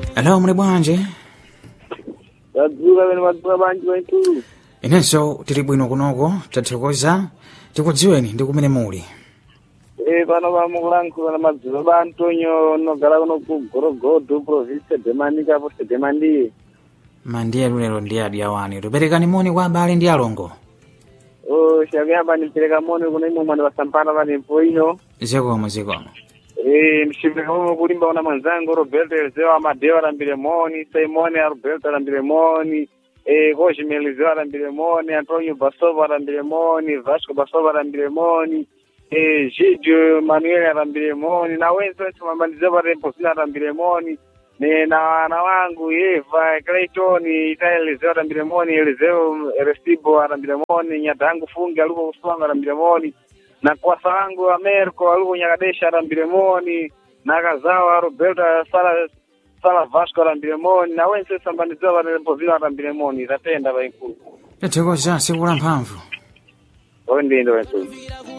Hello, muli bwanji? Tadzuka bene madzuka banji waitu. Inenso tili bwino kunoko, tathokoza. Tikudziweni ndi kumene muli. Pano pamukulankhula na madzuka ba Antonio nogala kuno ku Gorogodo province de Manica poste de Mandi. Mandiye lero ndi adi awani. Tuperekani moni kwa abale ndi alongo. Shagamba nipereka moni kuna imwe mwana wasampana pale mpoino. Zikomo. Nishipeka moni kulimba una mwanzangu Roberto Elzeo Amadeo arambire moni, Simone Roberto arambire moni. Hoje Melizeo arambire moni, Antonio Basova arambire moni, Vasco Basova arambire moni. Gidio Manuel arambire moni, na wenzi wensi mambandize pale mposina arambire moni. Na wana wangu Eva Clayton ita Elizeo arambire moni, Elizeo Restibo arambire moni, nyatangu Fungi aluko kuswanga arambire moni. Na kwa sangu Americo aluko nyakadesha arambire moni, na kazawa Roberto Sala Vasco arambire moni, na wensi mambandize pale mposina arambire moni, tatenda baikulu. Tathokoza siku la mphamvu. Ndindo wensi.